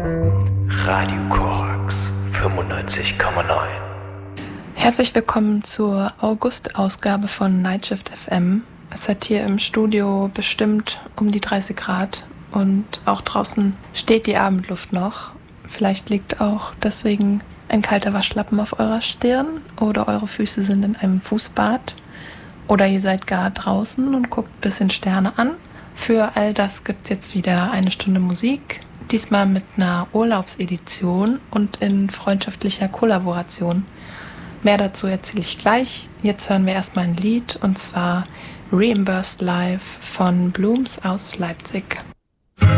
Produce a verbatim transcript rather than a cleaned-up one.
Radio Korax fünfundneunzig Komma neun. Herzlich willkommen zur August-Ausgabe von Nightshift F M. Es hat hier im Studio bestimmt um die dreißig Grad und auch draußen steht die Abendluft noch. Vielleicht liegt auch deswegen ein kalter Waschlappen auf eurer Stirn oder eure Füße sind in einem Fußbad oder ihr seid gar draußen und guckt ein bisschen Sterne an. Für all das gibt es jetzt wieder eine Stunde Musik, diesmal mit einer Urlaubsedition und in freundschaftlicher Kollaboration. Mehr dazu erzähle ich gleich. Jetzt hören wir erstmal ein Lied und zwar Reimbursed Live von Blooms aus Leipzig.